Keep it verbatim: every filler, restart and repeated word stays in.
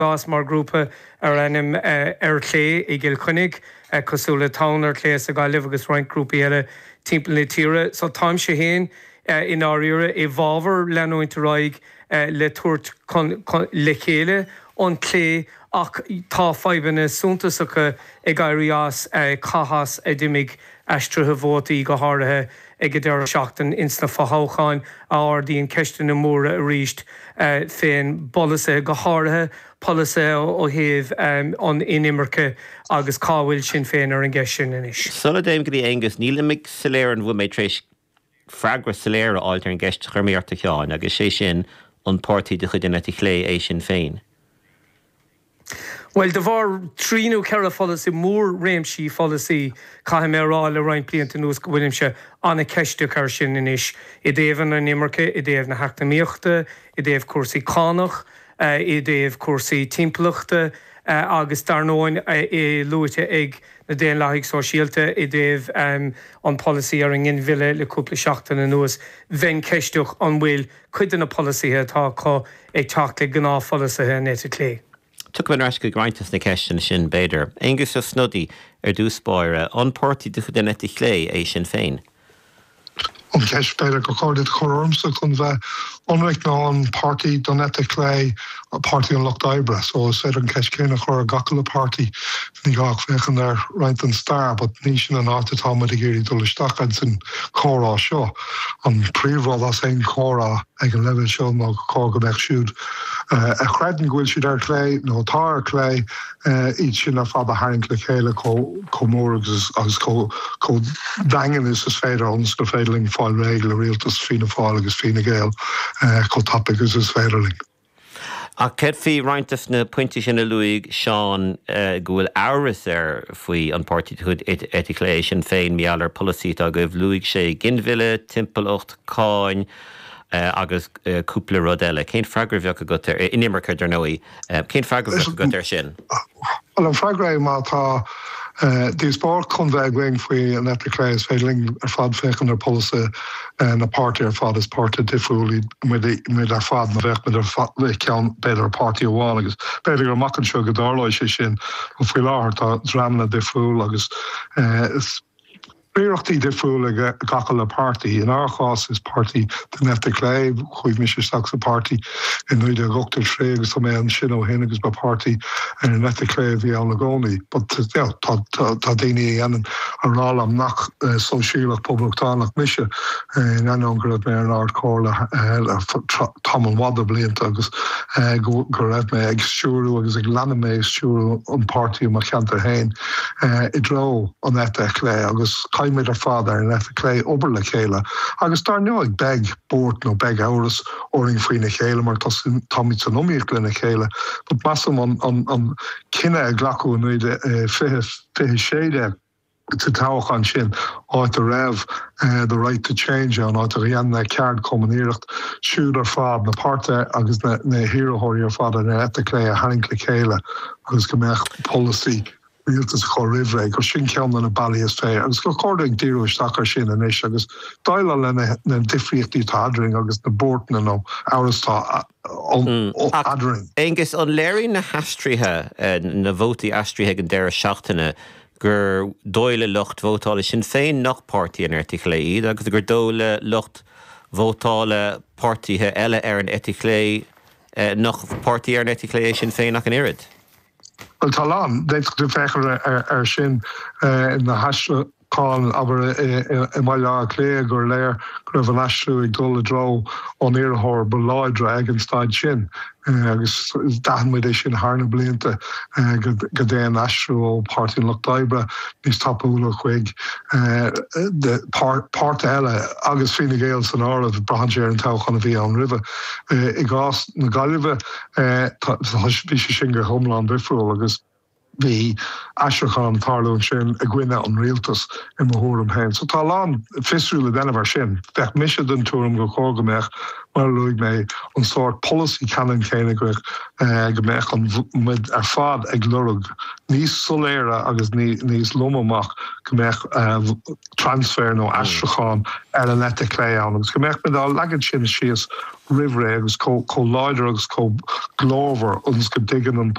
gás mar grúpa ar enim ar clé i gil chunig cosúla tán ar clé a gáileh agus roiint grúpa eile timp le tíre, so táim sé héin in áíire i bhábhar leanúint roiig le tuairt le chéile ón clé ach tá faibanna súntasacha ag gairíás cathas a dimig eistruthe vótaí go háirithe ag deir seachtain insna fathócháin áardíon ceiste na móra a ríist féin bolasa go háirithe polasa ó thaobh an inimirce agus cábhfuil sin féin ar an gceist sin inis. Sulla déim go dtí Angus nílamig saléir an bhfuil mé tréis freagra saléir áiltear an gceist churmaíarta cheáin agus sé sin an pártaí de chuideanna chlé é sin féin. Well, de bhar tríú ceara folaí mór réimsí folaí caiim mérá le roiin blianta nús go bhfuilim se anna ceiste chu sin inis. I dtéobh na nimmarcha, i dtéobh na heachtamíochta, i dtéobh cuasaí cánach, i dtéobh cuasaí timpplaachta, agus darnóin i luaite ag na déon leithaigh sóisialta, i dtéobh an polaí ar an ghinmhile le cúpla seachtainna nuas bhein ceisteach an bhfuil cuidan na polaíthe tá có ag teach le gná folasathe net a clé. Tuc an ras go gráintas na ceistin sin béidir. Angus a snudí ar dúspáire an pártaí de chuideanna chlé é sin féin. An ceist beidir go cordid chormsa chun bheith onric ná an party donetta clé a party an Loch Ibre, so sé an ceist céine chur a gacal party ní gach fechan ar rint an star, but ní sin an átatá a géirí dul stachad san chórá seo. An príomhrád as ein chórá ag an level seo má có go bheith siúd. A chredan gúil siúd ar clé, nó tá ar clé, iad sin ar fad a haing le chéile có mór agus có dagan is is féidir ans go féidirling fáil réigil a rialtas fína fáil agus fína géal có tappagus is féidirling. A ced fí reintas na pointí sin a luig Seán gohfuil áras ar faoi an pártaí chud eticlé sin féin meallar polaí a goibh luig sé ginmhile, timpplaocht, cáin, agus cúpla rud eile. Cén freagra bheocha go ar inimircha ar nóí. Cén freagra bheocha go ar sin? Well, an freagra má tá Dís bar chun bheith going faoi an eticlé is féidirling ar fad féchan ar polasa na pártaí ar fad is párta difriúlaí mid ar fad na bheith le ceann beidir pártaí amháin agus beidir gur macan seo go dáláid sé sin go faoi láthair tá dramna difriúil agus Bíochttaí difriúil a gacal le party. In our chás is party den eticlé, chuig mis sax a party in nuide a gochtar sré agus mé an sin ó hin agus ba party an an eticlé bhí an nagóní. But tá daine an ará am nach sosiálach poblachtáach mise in an angrad mé an ard cóla tam an wada blianta agus go raibh mé ag siúrú agus ag lena mé siúrú an party mar cheantar hain I dro an eticlé agus caiimid ar fada an eticlé ober le chéile. Agus dar nu ag beg bort no beg áras oring faoine chéile mar táid san nóíocht le na chéile. But massam an cinenne ag glacu nuide fihe séide to tauch an sin áit a raibh the right to change an áit a rian na ceard communíirecht siúd ar fad na parte agus na hiireóirí ar fad na eticlé a haing le chéile agus go meach policy rialtas cho rihre go sin ceann na bailí is fé agus go cording díú stachar sin in éis agus daile le na difriochttaí tádring agus na bortna nó árastá adring. Angus an léirí na hastrithe na bhótaí astrithe an deire seachtainna gur dóile lucht vótála sin féin nach pártaí an eticlé iad agus gur dóile lucht vótála pártaithe eile ar an eticlé nach pártaí ar an eticlé sin féin nach an irid. Well, Talan, they've to fechar ar sin in the hasra call aber in my la clear gur lair gref an asru ag dul a dro on earhor below dragon stad sin agus dahan with sin harna blianta go dé an asru party Loch Ibre nís tapúla chuig the part part eile agus fina géil san ára brahanséir an tauchan a bhí an rive I gas na galive bí sé sin gur homlan bifriúil agus the Asherchan Tarlún sin a gwine an rialtas in mahórm hain. So tá lán fisrúle den of our sin. Fech mishe den túm go cógamech mar luig mé an soort policy canon chéine go gemeach an mid ar fad ag lurug níos soléire agus níos lomamach gemeach transfer nó astrachan ar an nette lé an. agus gemeach mid á legad sin sios rivre agus có láidir agus có glóver ons go digan an